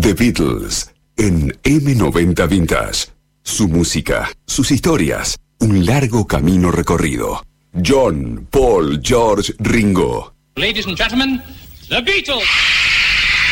The Beatles en M90 Vintage. Su música, sus historias, un largo camino recorrido. John, Paul, George, Ringo. Ladies and gentlemen, The Beatles.